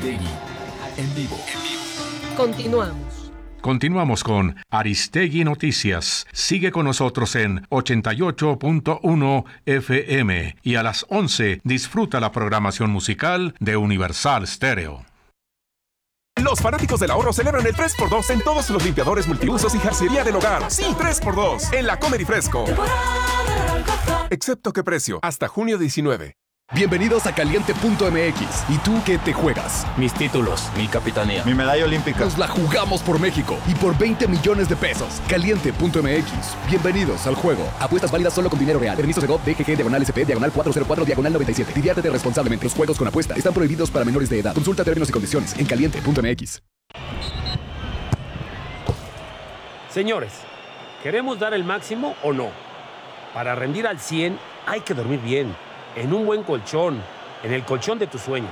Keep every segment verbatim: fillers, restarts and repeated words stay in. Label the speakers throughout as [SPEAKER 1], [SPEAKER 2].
[SPEAKER 1] Aristegui, en vivo.
[SPEAKER 2] Continuamos.
[SPEAKER 3] Continuamos con Aristegui Noticias. Sigue con nosotros en ochenta y ocho punto uno F M y a las once disfruta la programación musical de Universal Stereo.
[SPEAKER 4] Los fanáticos del ahorro celebran el tres por dos en todos los limpiadores multiusos y jarcería del hogar. Sí, tres por dos en la Comer y Fresco. Excepto qué precio, hasta junio diecinueve.
[SPEAKER 5] Bienvenidos a Caliente punto M X. ¿Y tú qué te juegas?
[SPEAKER 6] Mis títulos, mi capitanía,
[SPEAKER 7] mi medalla olímpica.
[SPEAKER 5] Nos la jugamos por México y por veinte millones de pesos. Caliente punto M X. Bienvenidos al juego. Apuestas válidas solo con dinero real. Permiso de G O V, D G G, diagonal S P, diagonal cuatrocientos cuatro, diagonal noventa y siete. Diviértete responsablemente. Los juegos con apuesta están prohibidos para menores de edad. Consulta términos y condiciones en Caliente punto M X.
[SPEAKER 6] Señores, ¿queremos dar el máximo o no? Para rendir al cien hay que dormir bien, en un buen colchón, en el colchón de tus sueños.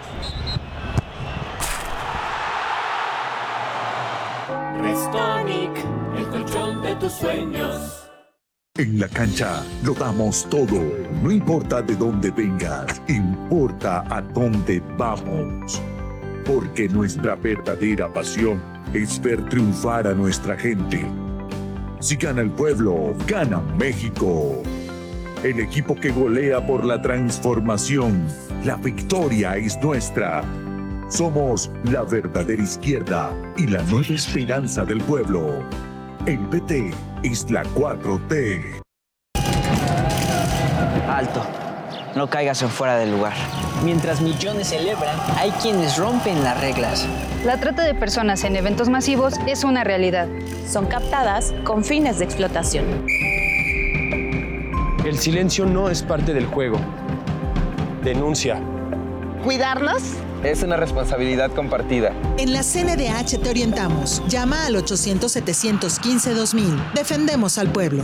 [SPEAKER 1] Restonic, el colchón de tus sueños.
[SPEAKER 8] En la cancha lo damos todo, no importa de dónde vengas, importa a dónde vamos. Porque nuestra verdadera pasión es ver triunfar a nuestra gente. Si gana el pueblo, gana México. El equipo que golea por la transformación. La victoria es nuestra. Somos la verdadera izquierda y la nueva esperanza del pueblo. El P T es la cuatro T.
[SPEAKER 9] Alto. No caigas en fuera del lugar. Mientras millones celebran, hay quienes rompen las reglas.
[SPEAKER 10] La trata de personas en eventos masivos es una realidad.
[SPEAKER 11] Son captadas con fines de explotación.
[SPEAKER 6] El silencio no es parte del juego. Denuncia.
[SPEAKER 11] ¿Cuidarlos?
[SPEAKER 9] Es una responsabilidad compartida.
[SPEAKER 12] En la C N D H te orientamos. Llama al ochocientos, setecientos quince, dos mil. Defendemos al pueblo.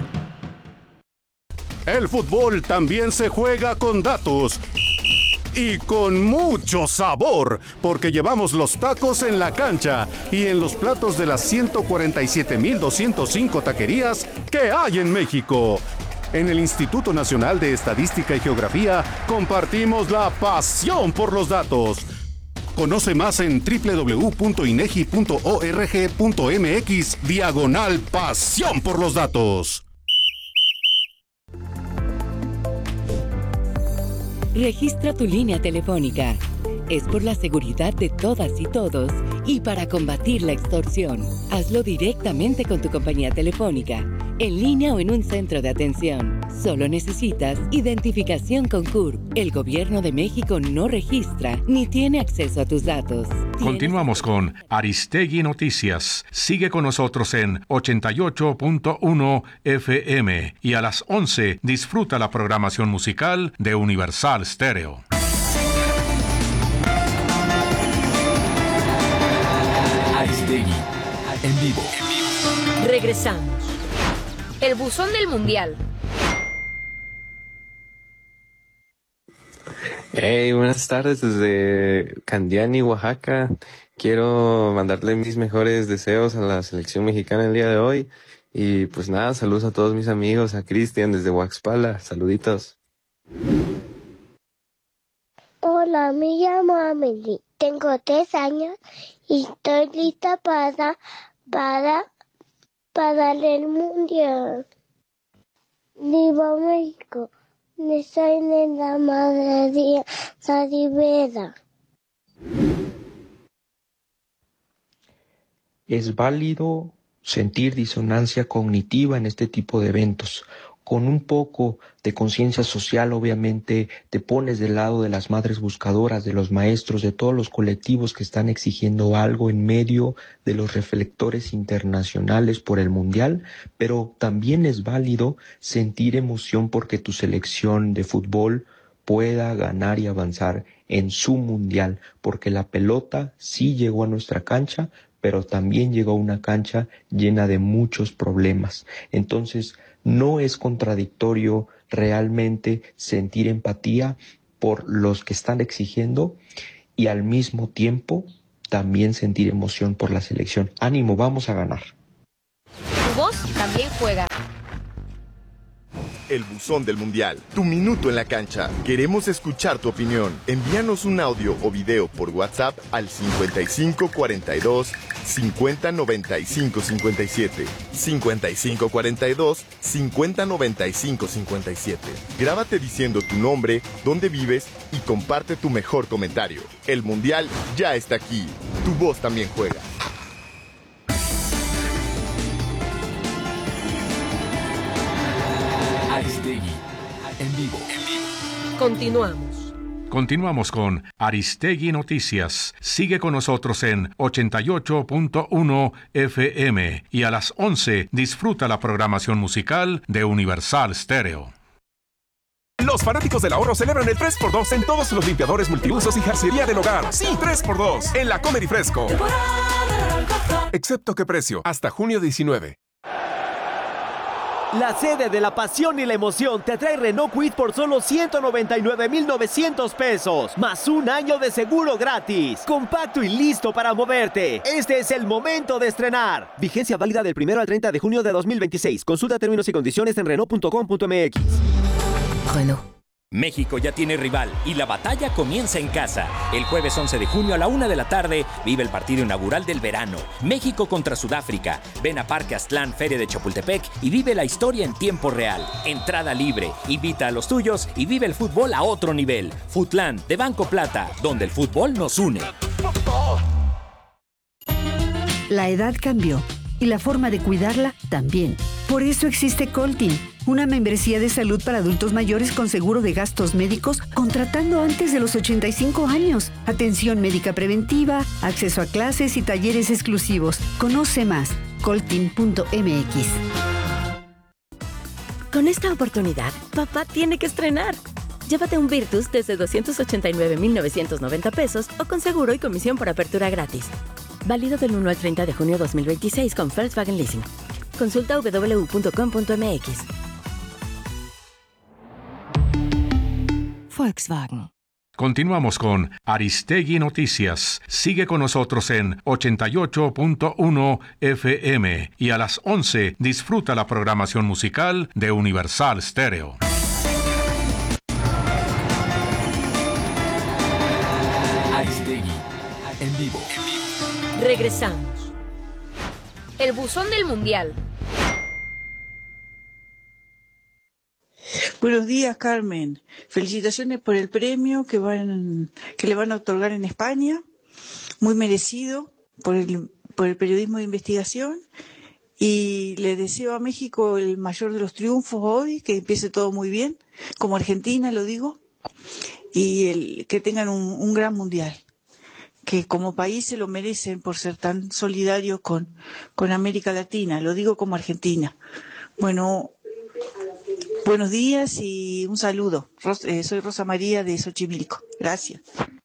[SPEAKER 13] El fútbol también se juega con datos. Y con mucho sabor, porque llevamos los tacos en la cancha y en los platos de las ciento cuarenta y siete mil doscientos cinco taquerías que hay en México. En el Instituto Nacional de Estadística y Geografía compartimos la pasión por los datos. Conoce más en doble u doble u doble u punto inegi punto org punto m x diagonal pasión por los datos.
[SPEAKER 14] Registra tu línea telefónica. Es por la seguridad de todas y todos y para combatir la extorsión. Hazlo directamente con tu compañía telefónica, en línea o en un centro de atención. Solo necesitas identificación con C U R P. El Gobierno de México no registra ni tiene acceso a tus datos.
[SPEAKER 3] Continuamos con Aristegui Noticias. Sigue con nosotros en ochenta y ocho punto uno F M y a las once disfruta la programación musical de Universal Stereo.
[SPEAKER 1] Aristegui, en vivo.
[SPEAKER 2] Regresamos. El buzón del mundial.
[SPEAKER 15] Hey, buenas tardes desde Candiani, Oaxaca. Quiero mandarle mis mejores deseos a la selección mexicana el día de hoy. Y pues nada, saludos a todos mis amigos, a Cristian desde Huaxpala. Saluditos.
[SPEAKER 16] Hola, me llamo Amelie. Tengo tres años y estoy lista para, para, para el mundial. Viva México. Me soy de la madre de Rivera.
[SPEAKER 17] Es válido sentir disonancia cognitiva en este tipo de eventos. Con un poco de conciencia social, obviamente, te pones del lado de las madres buscadoras, de los maestros, de todos los colectivos que están exigiendo algo en medio de los reflectores internacionales por el mundial, pero también es válido sentir emoción porque tu selección de fútbol pueda ganar y avanzar en su mundial, porque la pelota sí llegó a nuestra cancha, pero también llegó a una cancha llena de muchos problemas. Entonces, no es contradictorio realmente sentir empatía por los que están exigiendo y al mismo tiempo también sentir emoción por la selección. Ánimo, vamos a ganar.
[SPEAKER 2] Tu voz también juega.
[SPEAKER 7] el buzón del Mundial. Tu minuto en la cancha. Queremos escuchar tu opinión. Envíanos un audio o video por WhatsApp al cincuenta y cinco cuarenta y dos cincuenta noventa y cinco cincuenta y siete. cincuenta y cinco cuarenta y dos cincuenta noventa y cinco cincuenta y siete. Grábate diciendo tu nombre, dónde vives y comparte tu mejor comentario. El Mundial ya está aquí. Tu voz también juega.
[SPEAKER 1] Aristegui, en vivo.
[SPEAKER 2] Continuamos.
[SPEAKER 3] Continuamos con Aristegui Noticias. Sigue con nosotros en ochenta y ocho punto uno F M y a las once disfruta la programación musical de Universal Stereo.
[SPEAKER 4] Los fanáticos del ahorro celebran el tres por dos en todos los limpiadores multiusos y jarcería del hogar. Sí, tres por dos en la Comer y Fresco. Excepto qué precio, hasta junio diecinueve.
[SPEAKER 18] La sede de la pasión y la emoción te trae Renault Kwid por solo ciento noventa y nueve mil novecientos pesos, más un año de seguro gratis. Compacto y listo para moverte. Este es el momento de estrenar. Vigencia válida del primero al treinta de junio de dos mil veintiséis. Consulta términos y condiciones en Renault punto com punto m x.
[SPEAKER 2] Renault.
[SPEAKER 19] México ya tiene rival y la batalla comienza en casa. El jueves once de junio a la una de la tarde vive el partido inaugural del verano. México contra Sudáfrica. Ven a Parque Aztlán, Feria de Chapultepec y vive la historia en tiempo real. Entrada libre. Invita a los tuyos y vive el fútbol a otro nivel. Futlán de Banco Plata, donde el fútbol nos une.
[SPEAKER 20] La edad cambió y la forma de cuidarla también. Por eso existe Coltin, una membresía de salud para adultos mayores con seguro de gastos médicos contratando antes de los ochenta y cinco años. Atención médica preventiva, acceso a clases y talleres exclusivos. Conoce más, coltin punto m x.
[SPEAKER 21] Con esta oportunidad, papá tiene que estrenar. Llévate un Virtus desde doscientos ochenta y nueve mil novecientos noventa pesos o con seguro y comisión por apertura gratis. Válido del uno al treinta de junio de dos mil veintiséis con Volkswagen Leasing. Consulta w w w punto com punto m x.
[SPEAKER 14] Volkswagen.
[SPEAKER 3] Continuamos con Aristegui Noticias. Sigue con nosotros en ochenta y ocho punto uno F M y a las once disfruta la programación musical de Universal Stereo.
[SPEAKER 1] Aristegui, en vivo.
[SPEAKER 2] Regresamos. El buzón del Mundial.
[SPEAKER 22] Buenos días, Carmen. Felicitaciones por el premio que van que le van a otorgar en España. Muy merecido por el, por el periodismo de investigación. Y le deseo a México el mayor de los triunfos hoy, que empiece todo muy bien, como Argentina lo digo, y el, que tengan un, un gran mundial, que como país se lo merecen por ser tan solidarios con, con América Latina, lo digo como Argentina. Bueno, buenos días y un saludo. Ros, eh, soy Rosa María de Xochimilco. Gracias.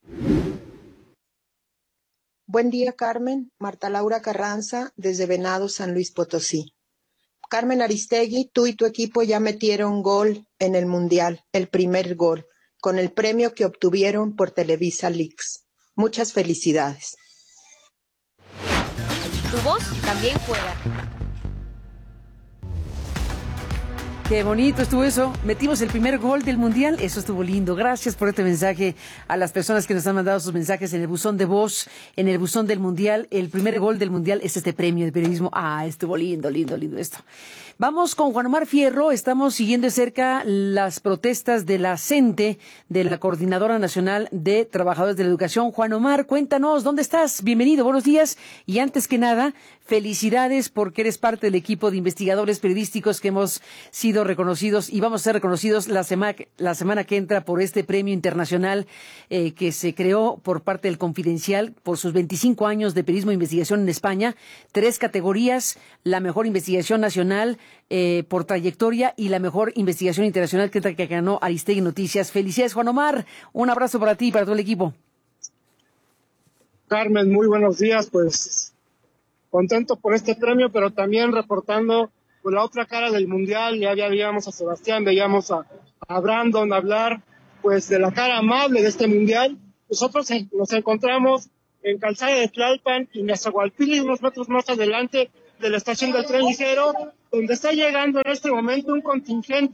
[SPEAKER 23] Buen día, Carmen. Marta Laura Carranza, desde Venado, San Luis Potosí. Carmen Aristegui, tú y tu equipo ya metieron gol en el Mundial, el primer gol, con el premio que obtuvieron por Televisa Leaks. Muchas felicidades.
[SPEAKER 2] Tu voz también juega.
[SPEAKER 24] Qué bonito estuvo eso. Metimos el primer gol del Mundial. Eso estuvo lindo. Gracias por este mensaje a las personas que nos han mandado sus mensajes en el buzón de voz, en el buzón del Mundial. El primer gol del Mundial es este premio de periodismo. Ah, estuvo lindo, lindo, lindo esto. Vamos con Juan Omar Fierro. Estamos siguiendo de cerca las protestas de la CENTE, de la Coordinadora Nacional de Trabajadores de la Educación. Juan Omar, cuéntanos, ¿dónde estás? Bienvenido, buenos días. Y antes que nada, felicidades porque eres parte del equipo de investigadores periodísticos que hemos sido reconocidos y vamos a ser reconocidos la, sema, la semana que entra por este premio internacional eh, que se creó por parte del Confidencial por sus veinticinco años de periodismo e investigación en España. Tres categorías, la mejor investigación nacional eh, por trayectoria y la mejor investigación internacional que, que ganó Aristegui Noticias. Felicidades, Juan Omar. Un abrazo para ti y para todo el equipo.
[SPEAKER 25] Carmen, muy buenos días. Pues contento por este premio, pero también reportando por la otra cara del Mundial. Ya veíamos a Sebastián, veíamos a, a Brandon hablar pues de la cara amable de este Mundial. Nosotros nos encontramos en Calzada de Tlalpan y Nezahualpilli, unos metros más adelante de la estación del tren ligero, donde está llegando en este momento un contingente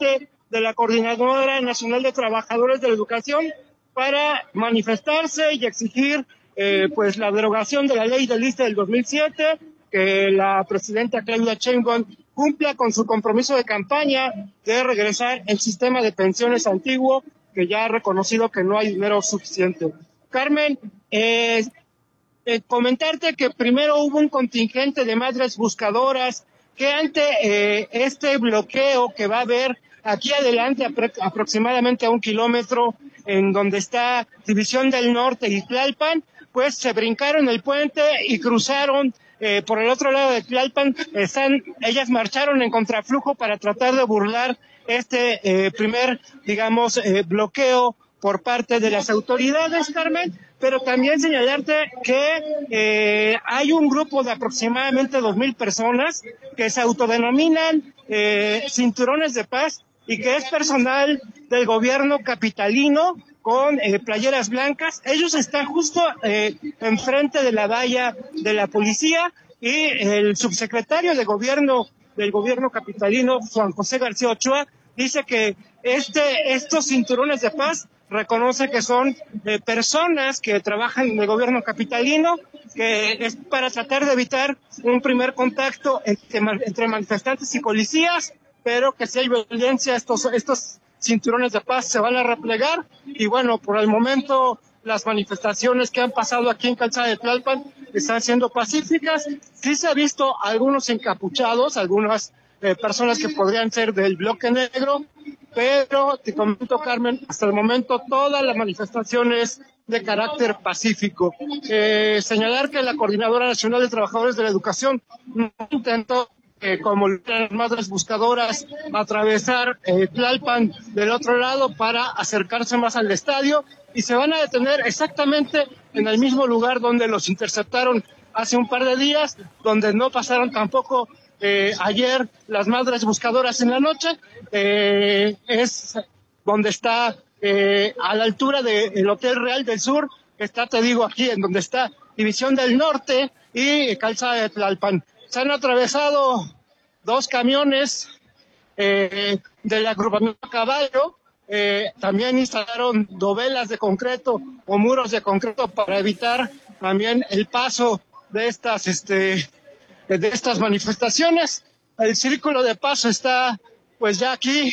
[SPEAKER 25] de la Coordinadora Nacional de Trabajadores de la Educación para manifestarse y exigir eh, pues la derogación de la ley del I S S S E del dos mil siete, que la presidenta Claudia Sheinbaum cumpla con su compromiso de campaña de regresar el sistema de pensiones antiguo, que ya ha reconocido que no hay dinero suficiente. Carmen, eh, eh, comentarte que primero hubo un contingente de madres buscadoras que ante eh, este bloqueo que va a haber aquí adelante apro- aproximadamente a un kilómetro en donde está División del Norte y Tlalpan, pues se brincaron el puente y cruzaron eh, por el otro lado de Tlalpan. Están, ellas marcharon en contraflujo para tratar de burlar este eh, primer, digamos, eh, bloqueo por parte de las autoridades, Carmen, pero también señalarte que eh, hay un grupo de aproximadamente dos mil personas que se autodenominan eh, cinturones de paz y que es personal del gobierno capitalino con eh, playeras blancas. Ellos están justo eh, enfrente de la valla de la policía y el subsecretario de gobierno del gobierno capitalino, Juan José García Ochoa, dice que este estos cinturones de paz reconoce que son eh, personas que trabajan en el gobierno capitalino, que es para tratar de evitar un primer contacto entre, entre manifestantes y policías, pero que si hay violencia, estos, estos cinturones de paz se van a replegar. Y bueno, por el momento las manifestaciones que han pasado aquí en Calzada de Tlalpan están siendo pacíficas. Sí se ha visto algunos encapuchados, algunas eh, personas que podrían ser del bloque negro, pero te comento, Carmen, hasta el momento todas las manifestaciones de carácter pacífico. Eh, señalar que la Coordinadora Nacional de Trabajadores de la Educación no intentó, eh, como las madres buscadoras, atravesar eh, Tlalpan del otro lado para acercarse más al estadio, y se van a detener exactamente en el mismo lugar donde los interceptaron hace un par de días, donde no pasaron tampoco Eh, ayer las madres buscadoras en la noche. Eh, es donde está eh, a la altura del Hotel Real del Sur, está, te digo, aquí en donde está División del Norte y Calzada de Tlalpan. Se han atravesado dos camiones eh, del agrupamiento a caballo, eh, también instalaron dovelas de concreto o muros de concreto para evitar también el paso de estas este de estas manifestaciones. El círculo de paso está pues ya aquí,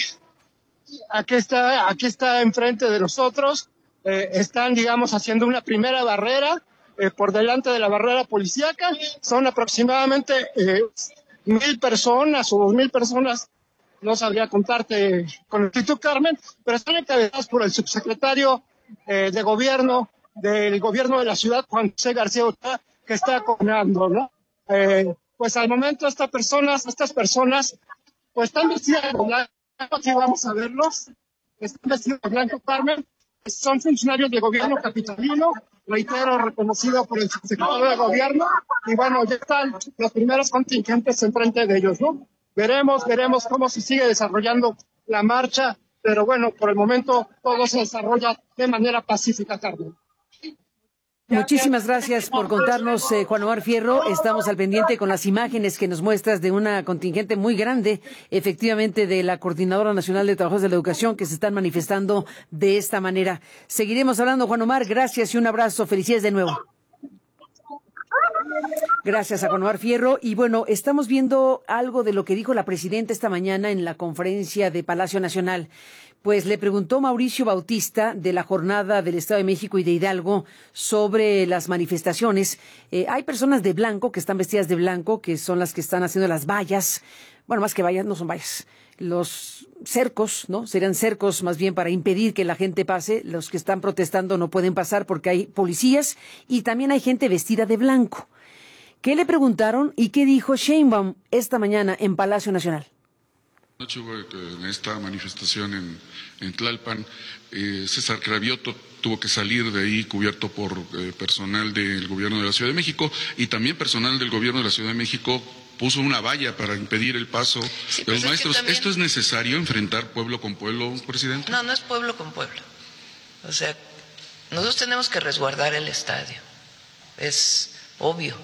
[SPEAKER 25] aquí está, aquí está enfrente de nosotros. Eh, están, digamos, haciendo una primera barrera eh, por delante de la barrera policíaca. Son aproximadamente eh, mil personas o dos mil personas, no sabría contarte con exactitud, Carmen, pero están encabezadas por el subsecretario eh, de gobierno del gobierno de la ciudad, Juan José García Ochoa, que está coordinando, ¿no? Eh, pues al momento estas personas, estas personas, pues están vestidas de blanco, aquí vamos a verlos, están vestidos de blanco, Carmen, son funcionarios de gobierno capitalino, reitero, reconocido por el secretario de gobierno, y bueno, ya están los primeros contingentes enfrente de ellos, ¿no? Veremos, veremos cómo se sigue desarrollando la marcha, pero bueno, por el momento todo se desarrolla de manera pacífica, Carmen.
[SPEAKER 24] Muchísimas gracias por contarnos, eh, Juan Omar Fierro. Estamos al pendiente con las imágenes que nos muestras de una contingente muy grande, efectivamente, de la Coordinadora Nacional de Trabajadores de la Educación, que se están manifestando de esta manera. Seguiremos hablando, Juan Omar. Gracias y un abrazo. Felicidades de nuevo. Gracias a Juan Omar Fierro. Y bueno, estamos viendo algo de lo que dijo la presidenta esta mañana en la conferencia de Palacio Nacional. Pues le preguntó Mauricio Bautista de la jornada del Estado de México y de Hidalgo sobre las manifestaciones. Eh, hay personas de blanco que están vestidas de blanco, que son las que están haciendo las vallas. Bueno, más que vallas, no son vallas. Los cercos, ¿no? Serían cercos más bien para impedir que la gente pase. Los que están protestando no pueden pasar porque hay policías y también hay gente vestida de blanco. ¿Qué le preguntaron y qué dijo Sheinbaum esta mañana en Palacio Nacional?
[SPEAKER 5] Anoche hubo en esta manifestación en, en Tlalpan, eh, César Cravioto tuvo que salir de ahí cubierto por eh, personal del gobierno de la Ciudad de México, y también personal del gobierno de la Ciudad de México puso una valla para impedir el paso sí, de los pues maestros. Es también... ¿Esto es necesario, enfrentar pueblo con pueblo, presidente?
[SPEAKER 6] No, no es pueblo con pueblo. O sea, nosotros tenemos que resguardar el estadio. Es obvio.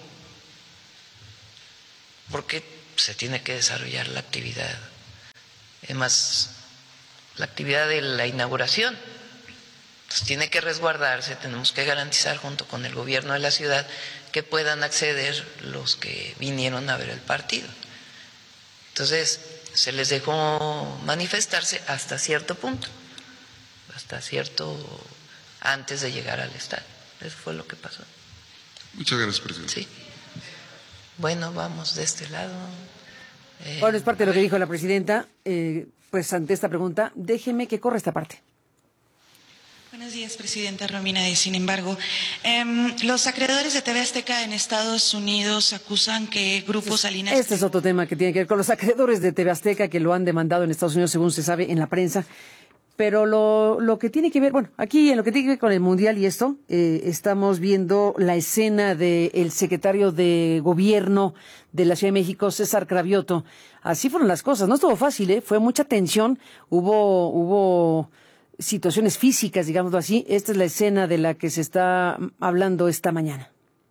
[SPEAKER 6] Porque se tiene que desarrollar la actividad. Además, la actividad de la inauguración. Entonces tiene que resguardarse, tenemos que garantizar junto con el gobierno de la ciudad que puedan acceder los que vinieron a ver el partido. Entonces se les dejó manifestarse hasta cierto punto, hasta cierto antes de llegar al estadio. Eso fue lo que pasó.
[SPEAKER 5] Muchas gracias, presidente.
[SPEAKER 6] Sí. Bueno, vamos de este lado.
[SPEAKER 24] Eh, bueno, es parte de lo que dijo la presidenta. Eh, pues ante esta pregunta, déjeme que corra esta parte.
[SPEAKER 8] Buenos días, presidenta Romina Díaz. Sin embargo, eh, los acreedores de T V Azteca en Estados Unidos acusan que Grupo Salinas...
[SPEAKER 24] Este es otro tema que tiene que ver con los acreedores de T V Azteca que lo han demandado en Estados Unidos, según se sabe en la prensa. Pero lo, lo que tiene que ver, bueno, aquí en lo que tiene que ver con el Mundial y esto, eh, estamos viendo la escena del secretario de Gobierno de la Ciudad de México, César Cravioto. Así fueron las cosas, no estuvo fácil, ¿eh? Fue mucha tensión, hubo... hubo situaciones físicas, digámoslo así. Esta es la escena de la que se está hablando esta mañana.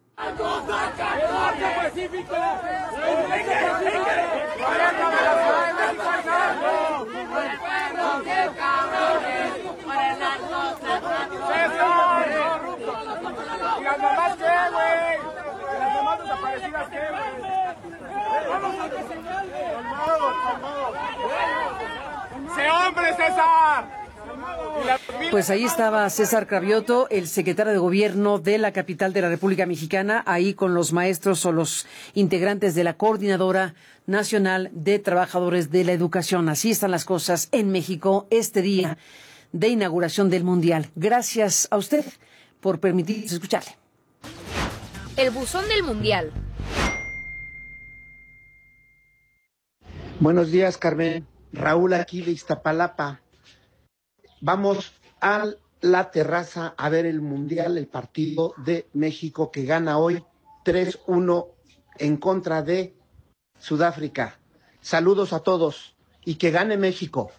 [SPEAKER 25] ¡Sé hombre, César!
[SPEAKER 24] Pues ahí estaba César Cravioto, el secretario de Gobierno de la capital de la República Mexicana, ahí con los maestros o los integrantes de la Coordinadora Nacional de Trabajadores de la Educación. Así están las cosas en México este día de inauguración del Mundial. Gracias a usted por permitirnos escucharle.
[SPEAKER 2] El buzón del Mundial.
[SPEAKER 9] Buenos días, Carmen. Raúl aquí de Iztapalapa. Vamos a la terraza a ver el Mundial, el partido de México que gana hoy tres uno en contra de Sudáfrica. Saludos a todos y que gane México.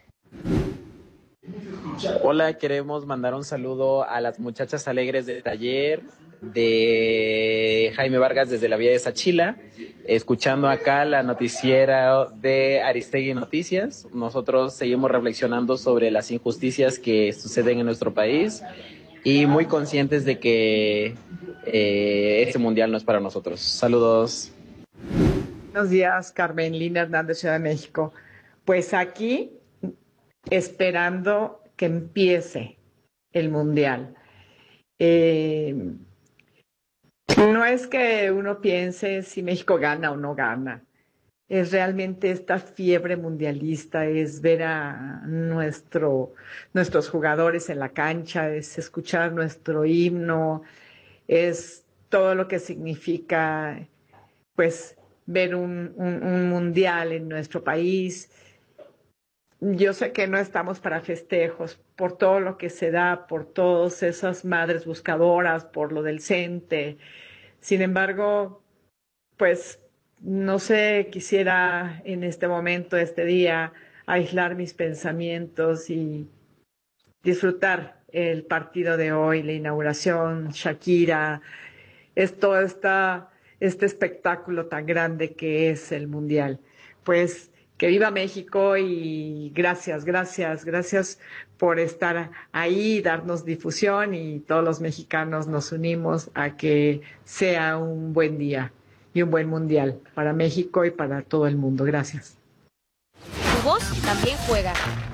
[SPEAKER 10] Hola, queremos mandar un saludo a las muchachas alegres del taller de Jaime Vargas desde la Vía de Sachila, escuchando acá la noticiera de Aristegui Noticias. Nosotros seguimos reflexionando sobre las injusticias que suceden en nuestro país y muy conscientes de que eh, este mundial no es para nosotros. Saludos.
[SPEAKER 11] Buenos días, Carmen Lina Hernández, Ciudad de México. Pues aquí, esperando que empiece el mundial. Eh, no es que uno piense si México gana o no gana. Es realmente esta fiebre mundialista, es ver a nuestro, nuestros jugadores en la cancha, es escuchar nuestro himno, es todo lo que significa, pues, ver un, un, un mundial en nuestro país. Yo sé que no estamos para festejos por todo lo que se da, por todas esas madres buscadoras, por lo del CENTE. Sin embargo, pues, no sé, quisiera en este momento, este día, aislar mis pensamientos y disfrutar el partido de hoy, la inauguración, Shakira, es todo esta, este espectáculo tan grande que es el Mundial. Pues, que viva México y gracias, gracias, gracias por estar ahí, darnos difusión y todos los mexicanos nos unimos a que sea un buen día y un buen mundial para México y para todo el mundo. Gracias.
[SPEAKER 2] Tu voz también juega.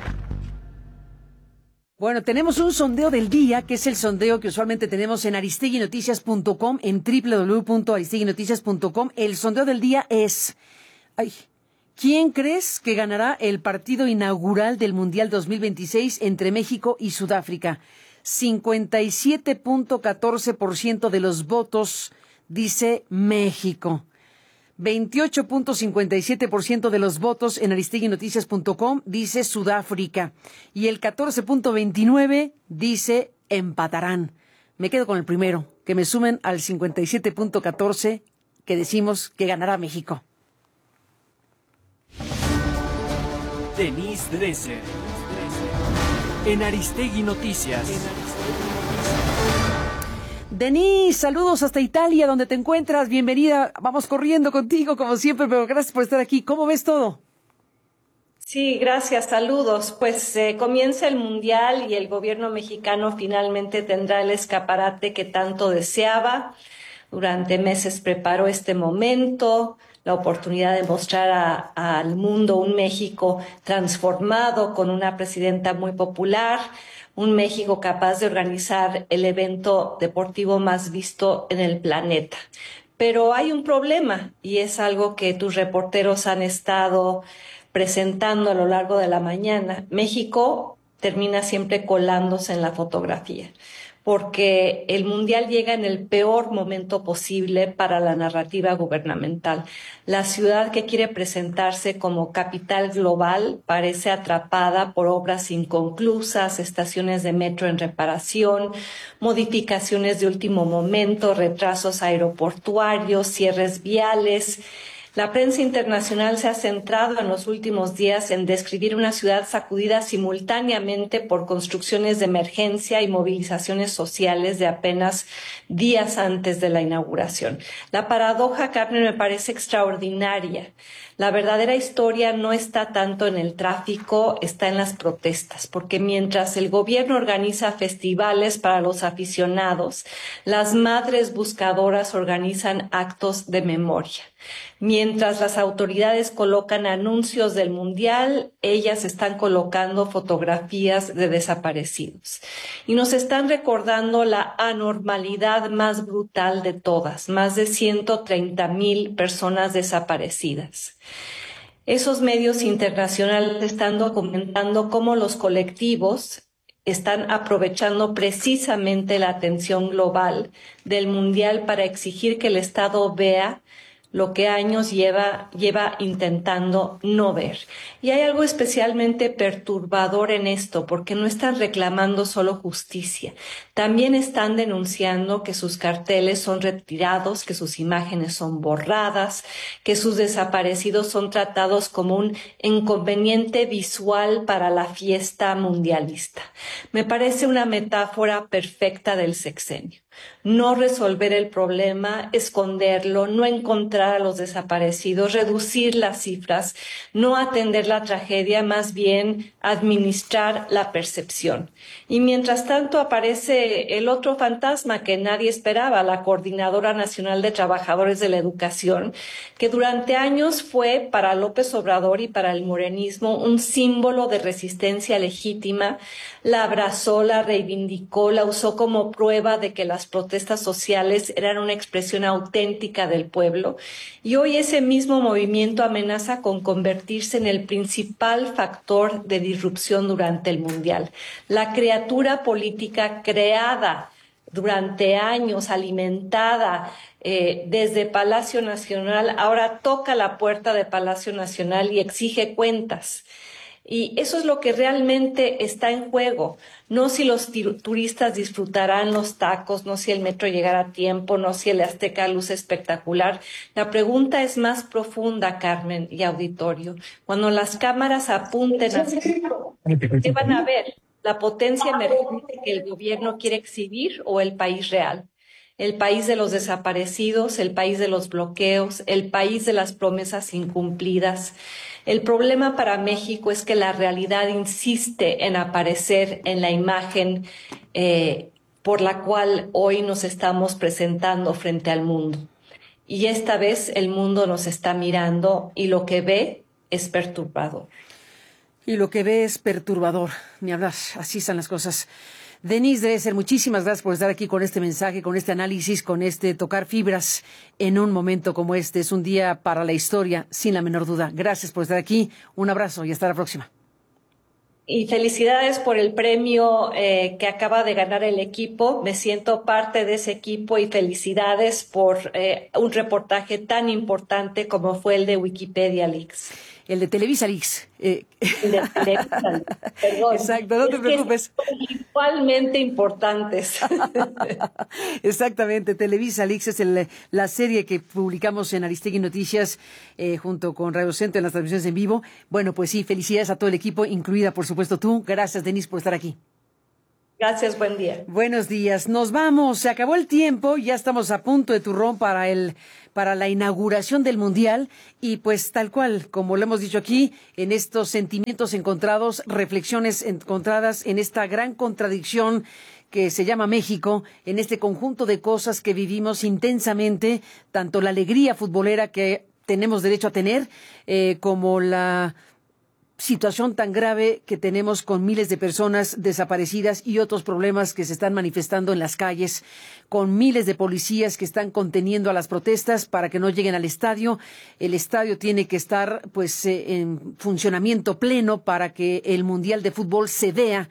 [SPEAKER 24] Bueno, tenemos un sondeo del día, que es el sondeo que usualmente tenemos en aristegui noticias punto com, en doble u doble u doble u punto aristegui noticias punto com. El sondeo del día es... Ay, ¿quién crees que ganará el partido inaugural del Mundial dos mil veintiséis entre México y Sudáfrica? cincuenta y siete punto catorce por ciento de los votos dice México. veintiocho punto cincuenta y siete por ciento de los votos en aristegui noticias punto com dice Sudáfrica. Y el catorce punto veintinueve por ciento dice empatarán. Me quedo con el primero, que me sumen al cincuenta y siete punto catorce por ciento que decimos que ganará México.
[SPEAKER 18] Denise Dresser en Aristegui Noticias.
[SPEAKER 24] Denise, saludos hasta Italia, donde te encuentras. Bienvenida. Vamos corriendo contigo, como siempre, pero gracias por estar aquí. ¿Cómo ves todo?
[SPEAKER 12] Sí, gracias, saludos. Pues eh, comienza el Mundial y el gobierno mexicano finalmente tendrá el escaparate que tanto deseaba. Durante meses preparó este momento, la oportunidad de mostrar a, a, al mundo un México transformado con una presidenta muy popular, un México capaz de organizar el evento deportivo más visto en el planeta. Pero hay un problema y es algo que tus reporteros han estado presentando a lo largo de la mañana. México termina siempre colándose en la fotografía, porque el Mundial llega en el peor momento posible para la narrativa gubernamental. La ciudad que quiere presentarse como capital global parece atrapada por obras inconclusas, estaciones de metro en reparación, modificaciones de último momento, retrasos aeroportuarios, cierres viales. La prensa internacional se ha centrado en los últimos días en describir una ciudad sacudida simultáneamente por construcciones de emergencia y movilizaciones sociales de apenas días antes de la inauguración. La paradoja, Carmen, me parece extraordinaria. La verdadera historia no está tanto en el tráfico, está en las protestas, porque mientras el gobierno organiza festivales para los aficionados, las madres buscadoras organizan actos de memoria. Mientras las autoridades colocan anuncios del Mundial, ellas están colocando fotografías de desaparecidos. Y nos están recordando la anormalidad más brutal de todas, más de ciento treinta mil personas desaparecidas. Esos medios internacionales están documentando cómo los colectivos están aprovechando precisamente la atención global del Mundial para exigir que el Estado vea lo que años lleva, lleva intentando no ver. Y hay algo especialmente perturbador en esto, porque no están reclamando solo justicia, también están denunciando que sus carteles son retirados, que sus imágenes son borradas, que sus desaparecidos son tratados como un inconveniente visual para la fiesta mundialista. Me parece una metáfora perfecta del sexenio. No resolver el problema, esconderlo, no encontrar a los desaparecidos, reducir las cifras, no atender la tragedia, más bien administrar la percepción. Y mientras tanto aparece el otro fantasma que nadie esperaba, la Coordinadora Nacional de Trabajadores de la Educación, que durante años fue para López Obrador y para el morenismo un símbolo de resistencia legítima. La abrazó, la reivindicó, la usó como prueba de que las protestas sociales eran una expresión auténtica del pueblo, y hoy ese mismo movimiento amenaza con convertirse en el principal factor de disrupción durante el Mundial. La criatura política creada durante años, alimentada eh, desde Palacio Nacional, ahora toca la puerta de Palacio Nacional y exige cuentas. Y eso es lo que realmente está en juego, no si los turistas disfrutarán los tacos, no si el metro llegará a tiempo, no si el Azteca luce espectacular. La pregunta es más profunda, Carmen y auditorio. Cuando las cámaras apunten hacia ¿qué van a ver? ¿La potencia emergente que el gobierno quiere exhibir o el país real? El país de los desaparecidos, el país de los bloqueos, el país de las promesas incumplidas. El problema para México es que la realidad insiste en aparecer en la imagen eh, por la cual hoy nos estamos presentando frente al mundo. Y esta vez el mundo nos está mirando y lo que ve es perturbador.
[SPEAKER 24] Y lo que ve es perturbador, ni hablar, así están las cosas. Denise Dresser, muchísimas gracias por estar aquí con este mensaje, con este análisis, con este tocar fibras en un momento como este. Es un día para la historia, sin la menor duda. Gracias por estar aquí. Un abrazo y hasta la próxima.
[SPEAKER 12] Y felicidades por el premio eh, que acaba de ganar el equipo. Me siento parte de ese equipo y felicidades por eh, un reportaje tan importante como fue el de Wikipedia Leaks.
[SPEAKER 24] El de Televisa Leaks. Eh.
[SPEAKER 12] El de Televisa Leaks, perdón.
[SPEAKER 24] Exacto, no te
[SPEAKER 12] es
[SPEAKER 24] preocupes.
[SPEAKER 12] Que son igualmente importantes.
[SPEAKER 24] Exactamente, Televisa Leaks es el, la serie que publicamos en Aristegui Noticias eh, junto con Radio Centro en las transmisiones en vivo. Bueno, pues sí, felicidades a todo el equipo, incluida por supuesto tú. Gracias, Denise, por estar aquí.
[SPEAKER 12] Gracias, buen día.
[SPEAKER 24] Buenos días. Nos vamos, se acabó el tiempo, ya estamos a punto de turrón para el para la inauguración del Mundial y pues tal cual, como lo hemos dicho aquí, en estos sentimientos encontrados, reflexiones encontradas en esta gran contradicción que se llama México, en este conjunto de cosas que vivimos intensamente, tanto la alegría futbolera que tenemos derecho a tener, eh, como la situación tan grave que tenemos con miles de personas desaparecidas y otros problemas que se están manifestando en las calles, con miles de policías que están conteniendo a las protestas para que no lleguen al estadio. El estadio tiene que estar pues eh, en funcionamiento pleno para que el Mundial de Fútbol se vea